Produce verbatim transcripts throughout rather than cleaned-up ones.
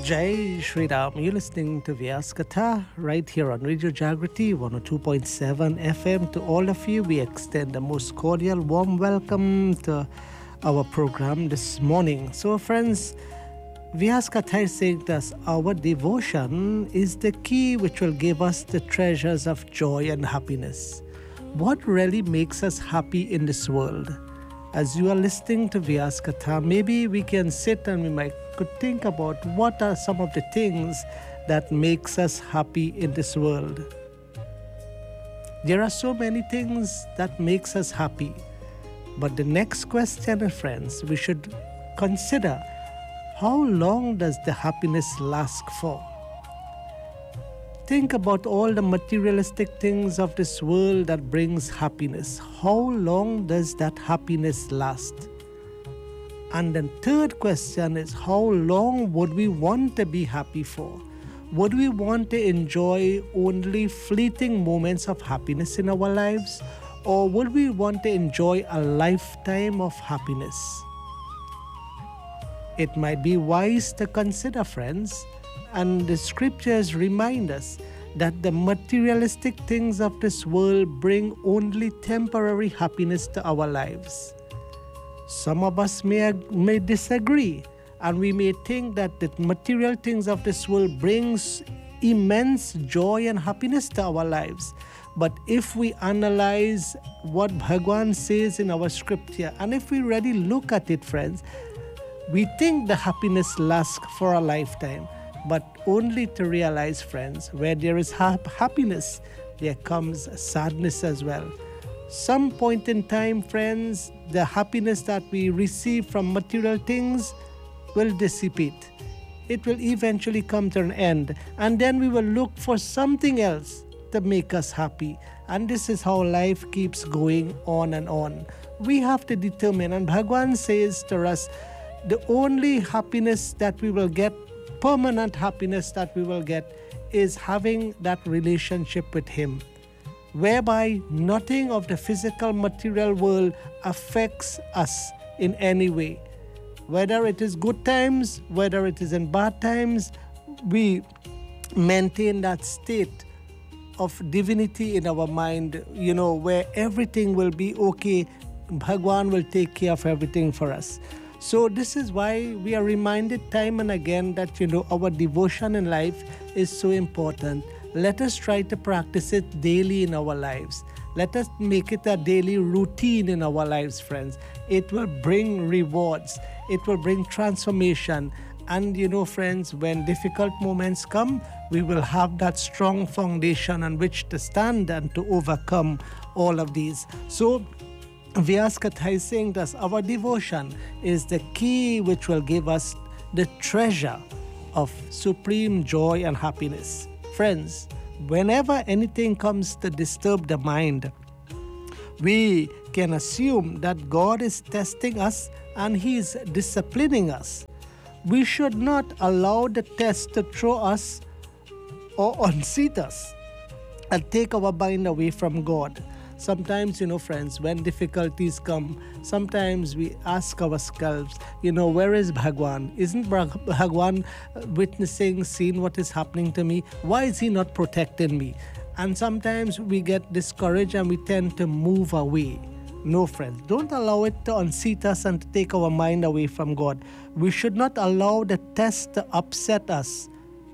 Jai Shri Ram. You're listening to Vyas Katha right here on Radio Jagriti one oh two point seven F M. To all of you, we extend a most cordial, warm welcome to our program this morning. So, friends, Vyas Katha is saying to us, our devotion is the key which will give us the treasures of joy and happiness. What really makes us happy in this world? As you are listening to Vyas Katha, maybe we can sit and we might could think about what are some of the things that makes us happy in this world. There are so many things that makes us happy. But the next question, friends, we should consider, how long does the happiness last for? Think about all the materialistic things of this world that brings happiness. How long does that happiness last? And the third question is, how long would we want to be happy for? Would we want to enjoy only fleeting moments of happiness in our lives? Or would we want to enjoy a lifetime of happiness? It might be wise to consider, friends, and the scriptures remind us that the materialistic things of this world bring only temporary happiness to our lives. Some of us may, may disagree, and we may think that the material things of this world brings immense joy and happiness to our lives. But if we analyze what Bhagwan says in our scripture, and if we really look at it, friends, we think the happiness lasts for a lifetime, but only to realize, friends, where there is ha- happiness, there comes sadness as well. Some point in time, friends, the happiness that we receive from material things will dissipate. It will eventually come to an end, and then we will look for something else to make us happy. And this is how life keeps going on and on. We have to determine, and Bhagwan says to us, the only happiness that we will get, permanent happiness that we will get, is having that relationship with Him, whereby nothing of the physical material world affects us in any way. Whether it is good times, whether it is in bad times, we maintain that state of divinity in our mind, you know, where everything will be okay. Bhagwan will take care of everything for us. So this is why we are reminded time and again that, you know, our devotion in life is so important. Let us try to practice it daily in our lives. Let us make it a daily routine in our lives, friends. It will bring rewards. It will bring transformation. And, you know, friends, when difficult moments come, we will have that strong foundation on which to stand and to overcome all of these. So, Vyas Katha is saying that our devotion is the key which will give us the treasure of supreme joy and happiness. Friends, whenever anything comes to disturb the mind, we can assume that God is testing us and He is disciplining us. We should not allow the test to throw us or unseat us and take our mind away from God. Sometimes, you know, friends, when difficulties come, sometimes we ask ourselves, you know, where is Bhagwan? Isn't Bhagwan witnessing, seeing what is happening to me? Why is He not protecting me? And sometimes we get discouraged and we tend to move away. No, friends, don't allow it to unseat us and to take our mind away from God. We should not allow the test to upset us.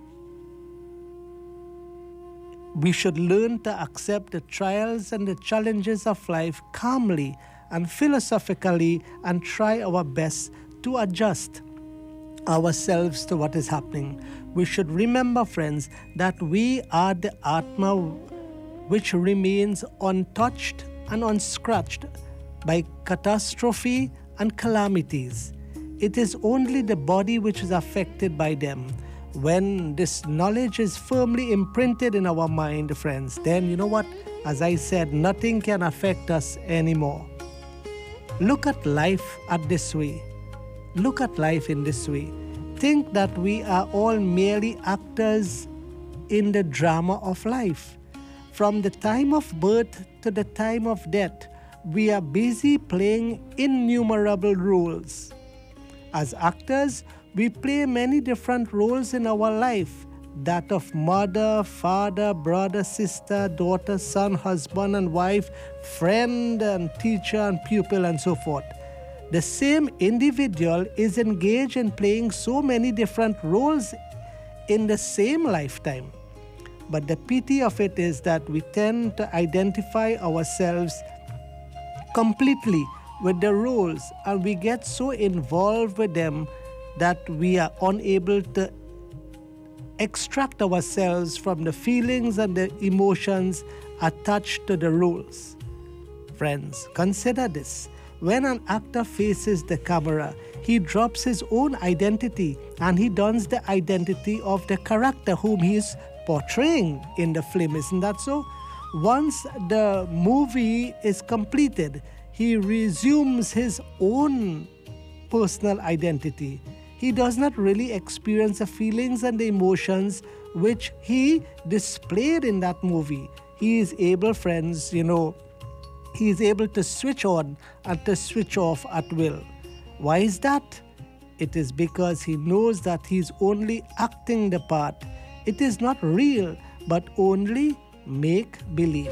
We should learn to accept the trials and the challenges of life calmly and philosophically and try our best to adjust ourselves to what is happening. We should remember, friends, that we are the Atma which remains untouched and unscratched by catastrophe and calamities. It is only the body which is affected by them. When this knowledge is firmly imprinted in our mind, friends, then you know what? As I said, nothing can affect us anymore. Look at life at this way. Look at life in this way. Think that we are all merely actors in the drama of life. From the time of birth to the time of death, we are busy playing innumerable roles. As actors, We play many different roles in our life, that of mother, father, brother, sister, daughter, son, husband and wife, friend and teacher and pupil, and so forth. The same individual is engaged in playing so many different roles in the same lifetime. But the pity of it is that we tend to identify ourselves completely with the roles, and we get so involved with them that we are unable to extract ourselves from the feelings and the emotions attached to the roles. Friends, consider this. When an actor faces the camera, he drops his own identity and he dons the identity of the character whom he is portraying in the film. Isn't that so? Once the movie is completed, he resumes his own personal identity. He does not really experience the feelings and the emotions which he displayed in that movie. He is able, friends, you know, he is able to switch on and to switch off at will. Why is that? It is because he knows that he is only acting the part. It is not real, but only make believe.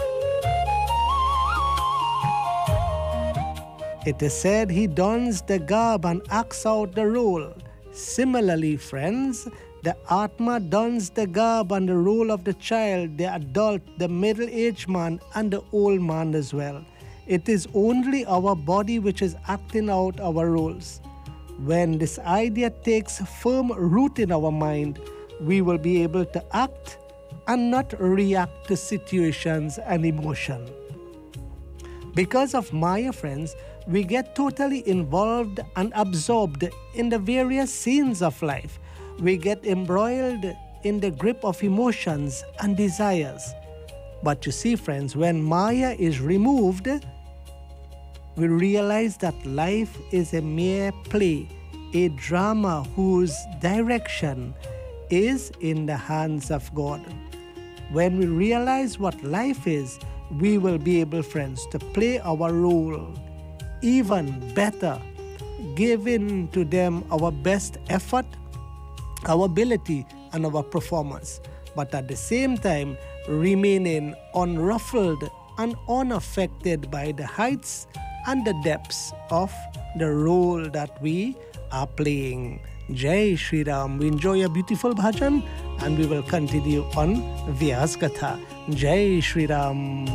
It is said he dons the garb and acts out the role. Similarly, friends, the Atma dons the garb and the role of the child, the adult, the middle-aged man, and the old man as well. It is only our body which is acting out our roles. When this idea takes firm root in our mind, we will be able to act and not react to situations and emotion. Because of Maya, friends, we get totally involved and absorbed in the various scenes of life. We get embroiled in the grip of emotions and desires. But you see, friends, when Maya is removed, we realize that life is a mere play, a drama whose direction is in the hands of God. When we realize what life is, we will be able, friends, to play our role even better, giving to them our best effort, our ability, and our performance, but at the same time remaining unruffled and unaffected by the heights and the depths of the role that we are playing. Jai Shri Ram. We enjoy a beautiful bhajan and we will continue on Vyas Katha. Jai Shri Ram.